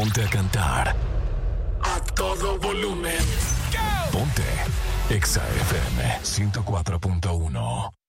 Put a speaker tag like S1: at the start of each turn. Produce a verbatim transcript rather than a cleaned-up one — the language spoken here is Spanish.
S1: Ponte a cantar. A todo volumen. Ponte Exa F M ciento cuatro punto uno.